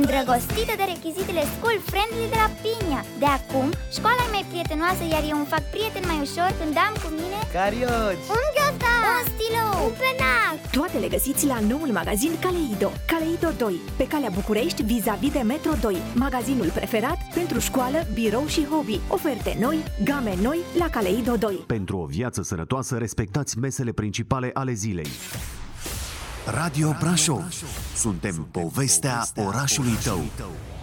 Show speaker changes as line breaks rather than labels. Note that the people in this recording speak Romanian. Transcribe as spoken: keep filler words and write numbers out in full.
îndrăgostită de rechizitele school friendly de la Pinia. De acum, școala e mai prietenoasă, iar eu îmi fac prieten mai ușor când am cu mine
carioci,
un ghiozdan, un stilou, un penac.
Toate le găsiți la noul magazin Kaleido. Kaleido doi, pe calea București, vis-a-vis de Metro doi. Magazinul preferat pentru școală, birou și hobby. Oferte noi, game noi la Kaleido doi.
Pentru o viață sănătoasă, respectați mesele principale ale zilei.
Radio Brașov. Suntem povestea orașului tău.